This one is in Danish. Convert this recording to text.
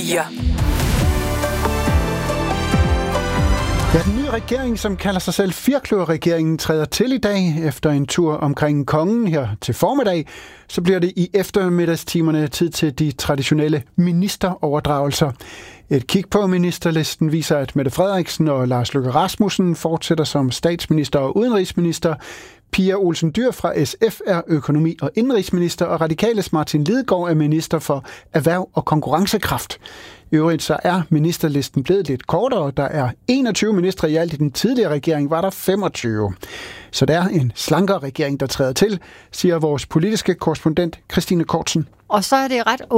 4. Ja, den nye regering, som kalder sig selv Firkløverregeringen, træder til i dag efter en tur omkring kongen her til formiddag. Så bliver det i eftermiddagstimerne tid til de traditionelle ministeroverdragelser. Et kig på ministerlisten viser, at Mette Frederiksen og Lars Løkke Rasmussen fortsætter som statsminister og udenrigsminister. Pia Olsen Dyhr fra SF er økonomi- og indenrigsminister, og Radikales Martin Lidegaard er minister for erhverv og konkurrencekraft. I øvrigt så er ministerlisten blevet lidt kortere. Der er 21 ministre i alt. I den tidligere regering var der 25. Så det er en slankere regering, der træder til, siger vores politiske korrespondent Christine Kortsen. Og så er det ret